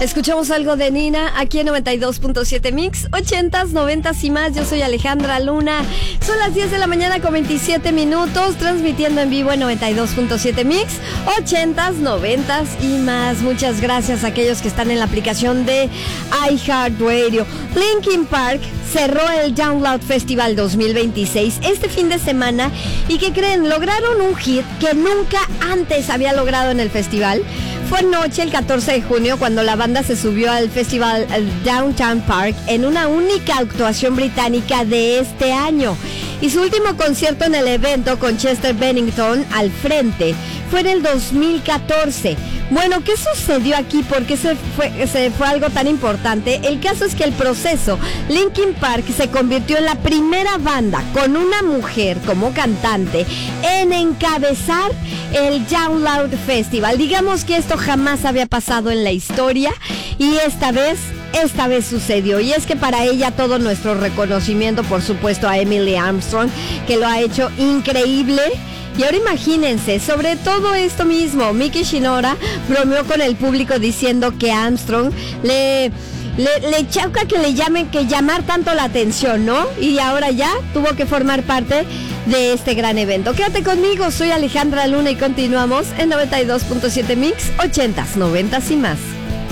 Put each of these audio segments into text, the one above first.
Escuchamos algo de Nina aquí en 92.7 Mix, 80s, 90s y más. Yo soy Alejandra Luna. Son las 10 de la mañana con 27 minutos, transmitiendo en vivo en 92.7 Mix, 80s, 90s y más. Muchas gracias a aquellos que están en la aplicación de iHeartRadio. Linkin Park cerró el Download Festival 2026 este fin de semana y ¿qué creen? Lograron un hit que nunca antes había logrado en el festival. Fue anoche, el 14 de junio, cuando la banda se subió al festival Downtown Park en una única actuación británica de este año. Y su último concierto en el evento, con Chester Bennington al frente, fue en el 2014. Bueno, ¿qué sucedió aquí? ¿Por qué se fue algo tan importante? El caso es que el proceso, Linkin Park se convirtió en la primera banda con una mujer como cantante en encabezar el Download Festival. Digamos que esto jamás había pasado en la historia y esta vez sucedió. Y es que para ella todo nuestro reconocimiento, por supuesto, a Emily Armstrong, que lo ha hecho increíble. Y ahora imagínense, sobre todo esto mismo, Miki Shinoda bromeó con el público diciendo que Armstrong le choca que llamar tanto la atención, ¿no? Y ahora ya tuvo que formar parte de este gran evento. Quédate conmigo, soy Alejandra Luna y continuamos en 92.7 Mix, 80s, 90s y más.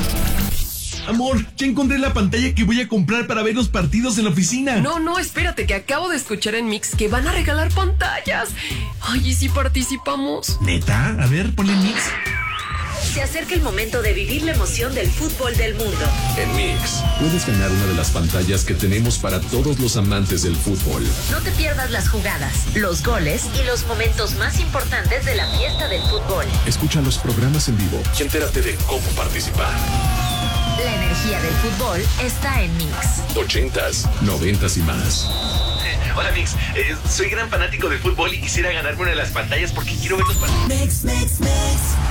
Amor, ya encontré la pantalla que voy a comprar para ver los partidos en la oficina. No, espérate, que acabo de escuchar en Mix que van a regalar pantallas. Ay, ¿y si participamos? ¿Neta? A ver, ponle Mix. Se acerca el momento de vivir la emoción del fútbol del mundo. En Mix, puedes ganar una de las pantallas que tenemos para todos los amantes del fútbol. No te pierdas las jugadas, los goles y los momentos más importantes de la fiesta del fútbol. Escucha los programas en vivo y entérate de cómo participar. La energía del fútbol está en Mix. 80s, 90s y más. Hola Mix, soy gran fanático del fútbol y quisiera ganarme una de las pantallas porque quiero ver los partidos. Mix.